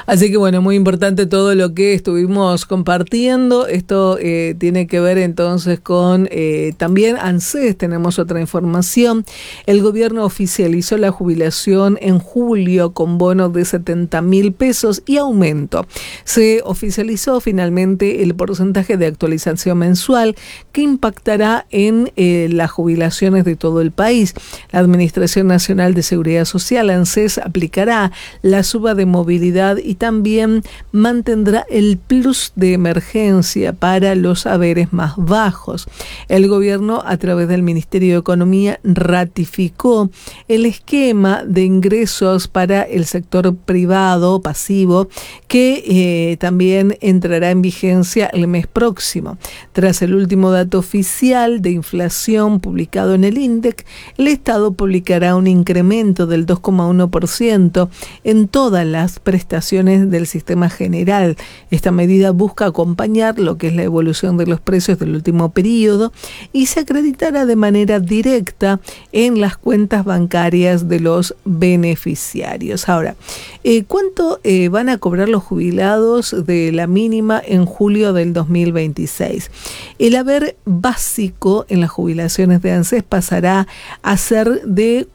Así que bueno, muy importante todo lo que estuvimos compartiendo. Esto tiene que ver entonces con también ANSES. Tenemos otra información. El gobierno oficializó la jubilación en julio con bono de 70.000 pesos y aumento. Se oficializó finalmente el porcentaje de actualización mensual que impactará en las jubilaciones de todo el país. La Administración Nacional de Seguridad Social, ANSES, aplicará la suba de movilidad y también mantendrá el plus de emergencia para los haberes más bajos. El gobierno, a través del Ministerio de Economía, ratificó el esquema de ingresos para el sector privado pasivo que también entrará en vigencia el mes próximo. Tras el último dato oficial de inflación publicado en el INDEC, el Estado publicará un incremento del 2,1% en todas las prestaciones del sistema general. Esta medida busca acompañar lo que es la evolución de los precios del último periodo y se acreditará de manera directa en las cuentas bancarias de los beneficiarios. Ahora, ¿cuánto van a cobrar los jubilados de la mínima en julio del 2026? El haber básico en las jubilaciones de ANSES pasará a ser de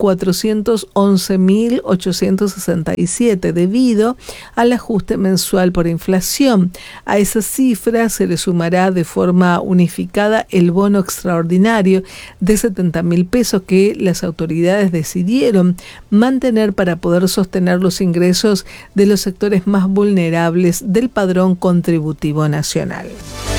411.867 debido al ajuste mensual por inflación. A esa cifra se le sumará de forma unificada el bono extraordinario de 70.000 pesos que las autoridades decidieron mantener para poder sostener los ingresos de los sectores más vulnerables del padrón contributivo nacional.